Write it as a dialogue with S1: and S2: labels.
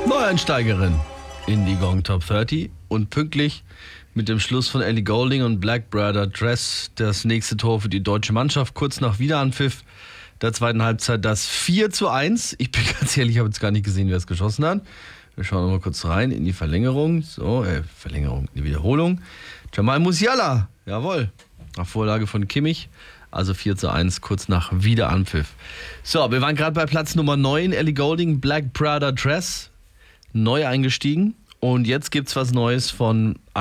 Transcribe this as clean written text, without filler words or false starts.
S1: Neueinsteigerin in die Gong Top 30 und pünktlich mit dem Schluss von Ellie Goulding und Black Brother Dress das nächste Tor für die deutsche Mannschaft, kurz nach Wiederanpfiff der zweiten Halbzeit das 4:1. Ich bin ganz ehrlich, ich habe jetzt gar nicht gesehen, wer es geschossen hat. Wir schauen noch mal kurz rein in die Verlängerung. In die Wiederholung. Jamal Musiala, jawohl, nach Vorlage von Kimmich. Also 4:1, kurz nach Wiederanpfiff. So, wir waren gerade bei Platz Nummer 9, Ellie Goulding, Black Brother Dress, neu eingestiegen. Und jetzt gibt's was Neues von